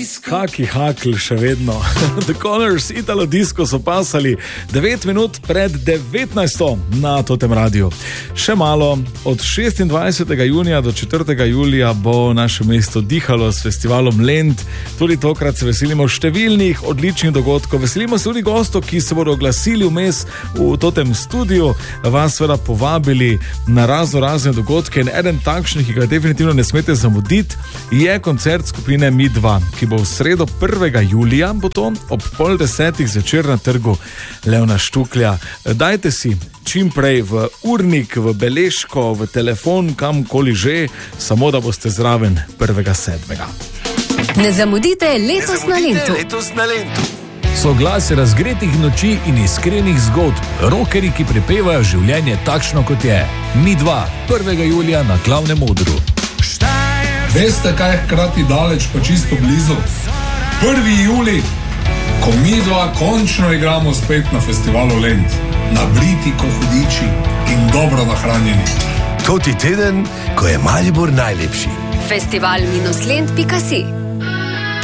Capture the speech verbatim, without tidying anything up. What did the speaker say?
Kaki hakl še vedno. The Connors, Italo Disco so pasali devet minut pred devetnajsto na Totem radiju. Še malo, od šestindvajsetega junija do četrtega julija bo naše mesto dihalo s festivalom Lent. Tudi tokrat se veselimo številnih odličnih dogodkov. Veselimo se tudi gostov, ki se bodo oglasili vmes v Totem studiu. Vas seveda povabili na razno razne dogodke in eden takšnih, ki ga definitivno ne smete zamuditi, je koncert skupine Mi dva, ki bo v sredo prvega julija, bo to ob pol desetih zvečer na trgu Leona Štuklja. Dajte si čim prej v urnik, v beležko, v telefon, kamkoli že, samo da boste zraven prvega sedmega. Ne zamudite letos, ne zamudite na Lentu. letos na Lentu. Soglasje razgretih noči in iskrenih zgodb, rokeri, ki prepevajo življenje takšno, kot je. Mi dva, prvega julija na glavnem odru. Veste, kaj je hkrati daleč pa čisto blizu? prvi julij, ko mi dva končno igramo spet na festivalu Lent. Nabriti ko hudiči in dobro nahranjeni. To ti teden, ko je Maribor najlepši. festival minus lent pika si